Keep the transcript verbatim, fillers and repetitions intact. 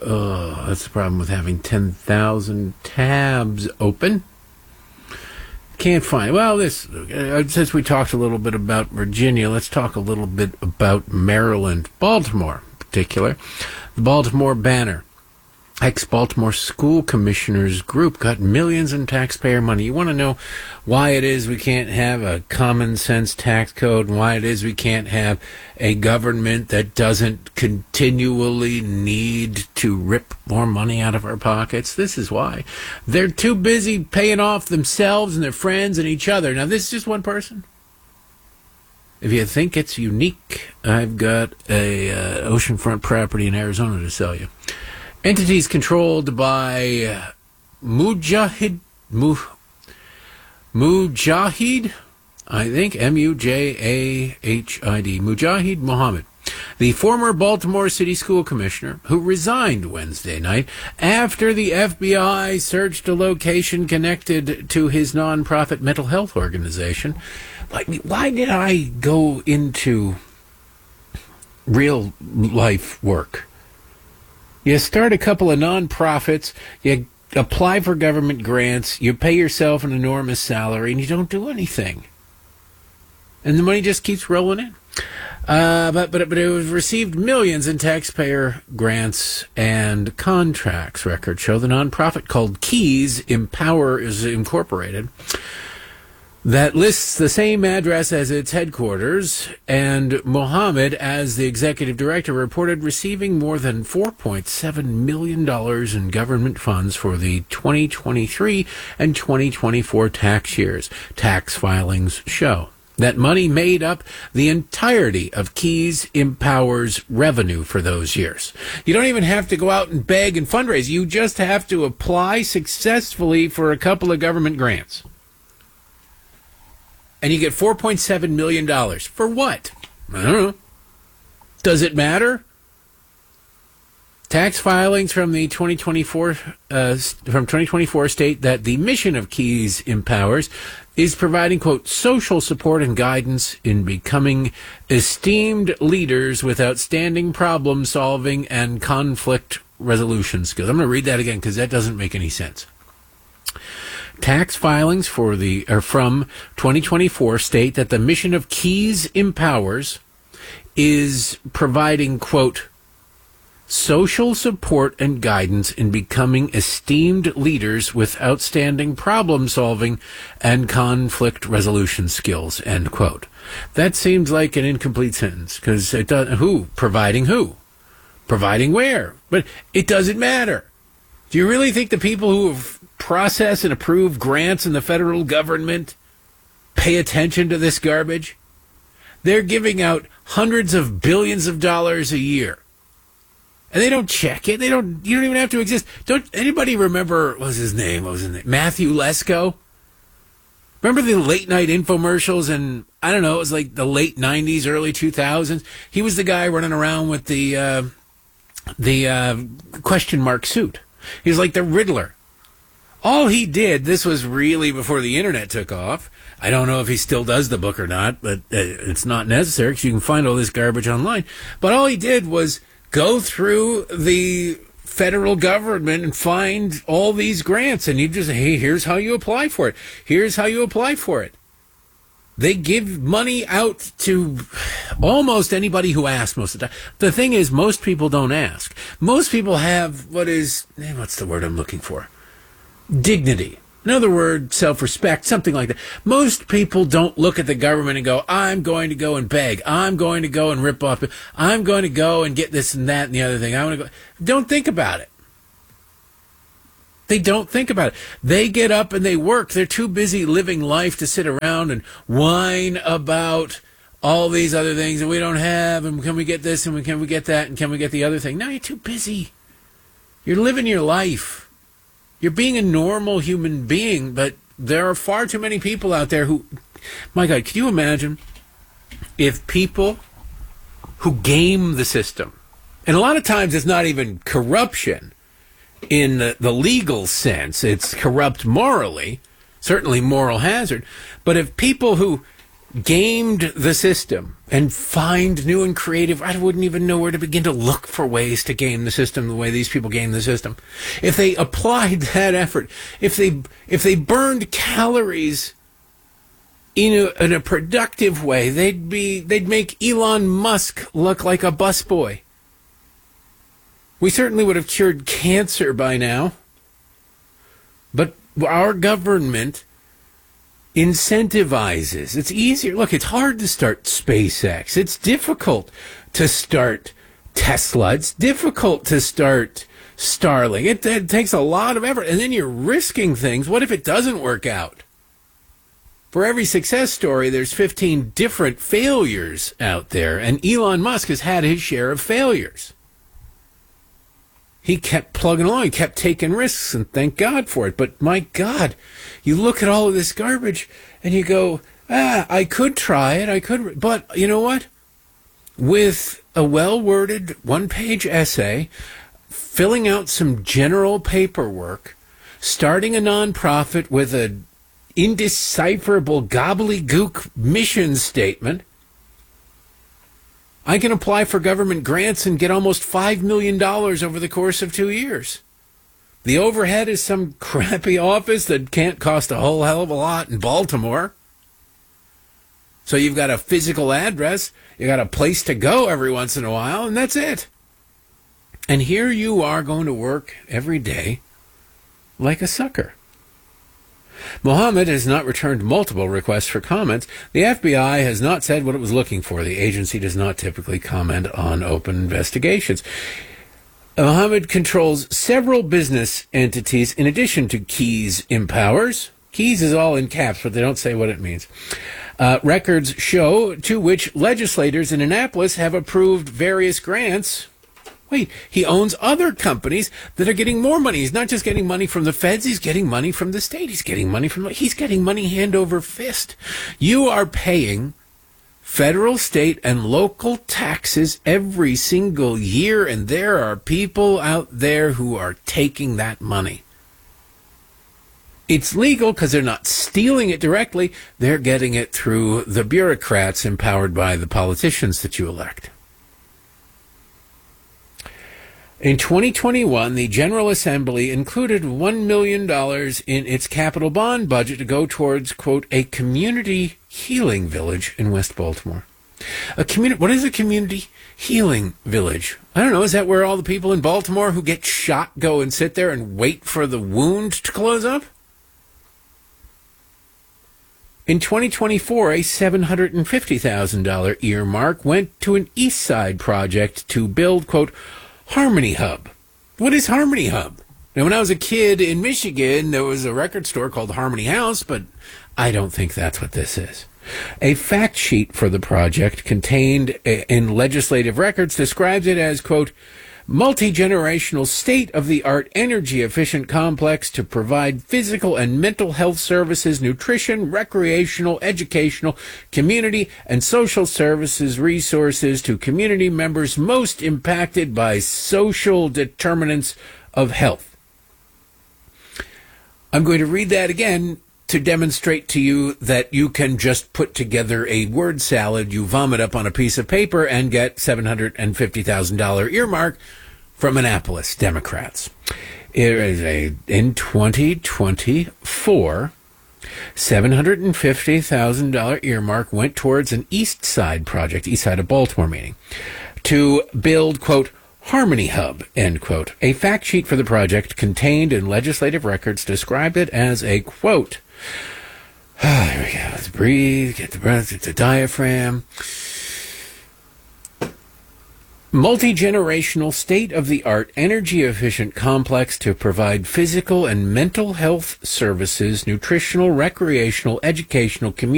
Oh, that's the problem with having ten thousand tabs open. Can't find. Well, this uh, since we talked a little bit about Virginia, let's talk a little bit about Maryland, Baltimore in particular. The Baltimore Banner, ex-Baltimore School Commissioners Group, got millions in taxpayer money. You want to know why it is we can't have a common sense tax code, and why it is we can't have a government that doesn't continually need to rip more money out of our pockets? This is why. They're too busy paying off themselves and their friends and each other. Now, this is just one person. If you think it's unique, I've got a uh, oceanfront property in Arizona to sell you. Entities controlled by uh, Mujahid, Mu, Mujahid, I think, M U J A H I D, Mujahid Muhammad, the former Baltimore City School Commissioner, who resigned Wednesday night after the F B I searched a location connected to his nonprofit mental health organization. Like, why did I go into real life work? You start a couple of nonprofits, you apply for government grants, you pay yourself an enormous salary, and you don't do anything. And the money just keeps rolling in. Uh, but, but, but it was received millions in taxpayer grants and contracts. Records show the nonprofit called Keys Empower is Incorporated, that lists the same address as its headquarters, and Mohammed, as the executive director, reported receiving more than four point seven million dollars in government funds for the twenty twenty-three and twenty twenty-four tax years. Tax filings show that money made up the entirety of Keys Empower's revenue for those years. You don't even have to go out and beg and fundraise. You just have to apply successfully for a couple of government grants. And you get four point seven million dollars. For what? I don't know. Does it matter? Tax filings from the twenty twenty-four uh, from twenty twenty-four state that the mission of Keys Empowers is providing, quote, social support and guidance in becoming esteemed leaders with outstanding problem solving and conflict resolution skills. I'm going to read that again because that doesn't make any sense. Tax filings for the or from twenty twenty-four state that the mission of Keys Empowers is providing, quote, social support and guidance in becoming esteemed leaders with outstanding problem solving and conflict resolution skills, end quote. That seems like an incomplete sentence because it does, who? Providing who? Providing where? But it doesn't matter. Do you really think the people who have processed and approved grants in the federal government pay attention to this garbage? They're giving out hundreds of billions of dollars a year. And they don't check it. They don't, you don't even have to exist. Don't anybody remember, what was his name? What was his name? Matthew Lesko? Remember the late night infomercials and I don't know, it was like the late nineties, early two thousands. He was the guy running around with the, uh, the, uh, question mark suit. He was like the Riddler. All he did, this was really before the internet took off. I don't know if he still does the book or not, but uh, it's not necessary because you can find all this garbage online. But all he did was go through the federal government and find all these grants. And you just, hey, here's how you apply for it. Here's how you apply for it. They give money out to almost anybody who asks most of the time. The thing is, most people don't ask. Most people have what is, what's the word I'm looking for? Dignity. In other words, self-respect, something like that. Most people don't look at the government and go, I'm going to go and beg. I'm going to go and rip off. I'm going to go and get this and that and the other thing. I want to go. Don't think about it. They don't think about it. They get up and they work. They're too busy living life to sit around and whine about all these other things that we don't have, and can we get this, and can we get that, and can we get the other thing. No, you're too busy. You're living your life. You're being a normal human being, but there are far too many people out there who, my God, can you imagine if people who game the system, and a lot of times it's not even corruption in the, the legal sense, it's corrupt morally, certainly moral hazard, but if people who gamed the system and find new and creative, I wouldn't even know where to begin to look for ways to game the system the way these people game the system. If they applied that effort, if they if they burned calories in a, in a productive way, they'd be they'd make Elon Musk look like a busboy. We certainly would have cured cancer by now. But our government incentivizes. It's easier. Look, it's hard to start SpaceX. It's difficult to start Tesla. It's difficult to start Starlink. It, it takes a lot of effort. And then you're risking things. What if it doesn't work out? For every success story, there's fifteen different failures out there. And Elon Musk has had his share of failures. He kept plugging along. He kept taking risks, and thank God for it. But my God, you look at all of this garbage, and you go, ah, I could try it. I could. But you know what? With a well-worded one-page essay, filling out some general paperwork, starting a nonprofit with an indecipherable gobbledygook mission statement, I can apply for government grants and get almost five million dollars over the course of two years. The overhead is some crappy office that can't cost a whole hell of a lot in Baltimore. So you've got a physical address, you got a place to go every once in a while, and that's it. And here you are going to work every day like a sucker. Mohammed has not returned multiple requests for comments. The F B I has not said what it was looking for. The agency does not typically comment on open investigations. Mohammed controls several business entities in addition to Keys Empowers. Keys is all in caps, but they don't say what it means. Uh, records show to which legislators in Annapolis have approved various grants. Wait, he owns other companies that are getting more money. He's not just getting money from the feds. He's getting money from the state. He's getting money from, he's getting money hand over fist. You are paying federal, state, and local taxes every single year, and there are people out there who are taking that money. It's legal because they're not stealing it directly. They're getting it through the bureaucrats empowered by the politicians that you elect. In twenty twenty-one, the General Assembly included one million dollars in its capital bond budget to go towards, quote, a community healing village in West Baltimore. A community, what is a community healing village? I don't know. Is that where all the people in Baltimore who get shot go and sit there and wait for the wound to close up? In twenty twenty-four, a seven hundred fifty thousand dollars earmark went to an East Side project to build, quote, Harmony Hub. What is Harmony Hub? Now, when I was a kid in Michigan, there was a record store called Harmony House, but I don't think that's what this is. A fact sheet for the project contained in legislative records describes it as, quote, multi-generational state-of-the-art energy-efficient complex to provide physical and mental health services, nutrition, recreational, educational, community, and social services resources to community members most impacted by social determinants of health. I'm going to read that again to demonstrate to you that you can just put together a word salad you vomit up on a piece of paper and get seven hundred fifty thousand dollars earmark from Annapolis Democrats. It is a, in twenty twenty-four, seven hundred fifty thousand dollars earmark went towards an East Side project, East Side of Baltimore meaning, to build, quote, Harmony Hub, end quote. A fact sheet for the project contained in legislative records described it as a, quote, ah, there we go, let's breathe, get the breath, get the diaphragm. Multi-generational, state-of-the-art, energy-efficient complex to provide physical and mental health services, nutritional, recreational, educational, community